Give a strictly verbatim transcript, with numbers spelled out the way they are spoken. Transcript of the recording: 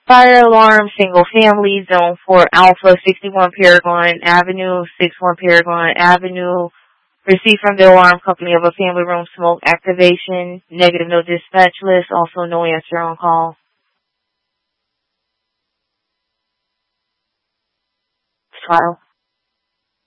Fire alarm, single family, zone four Alpha, sixty-one Paragon Avenue, sixty-one Paragon Avenue. Received from the alarm company of a family room smoke activation. Negative, no dispatch list. Also no answer on call. File.